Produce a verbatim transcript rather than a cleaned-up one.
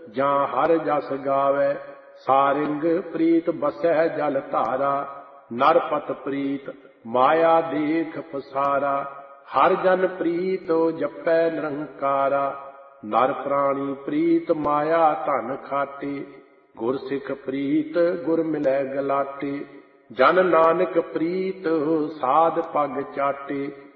ਜਾਂ ਹਰ ਜਸ ਗਾਵੈ। ਸਾਰਿੰਗ ਪ੍ਰੀਤ ਬਸੈ ਜਲ ਧਾਰਾ, ਨਰਪਤ ਪ੍ਰੀਤ ਮਾਇਆ ਦੇਖ ਪਸਾਰਾ। ਹਰ ਜਨ ਪ੍ਰੀਤ ਜਪੈ ਨਿਰੰਕਾਰਾ, ਨਰ ਪ੍ਰਾਣੀ ਪ੍ਰੀਤ ਮਾਇਆ ਧਨ ਖਾਟੇ। ਗੁਰ ਸਿੱਖ ਪ੍ਰੀਤ ਗੁਰ ਮਿਲੈ ਗਲਾਟੇ, ਜਨ ਨਾਨਕ ਪ੍ਰੀਤ ਸਾਧ ਪਗ ਚਾਟੇ।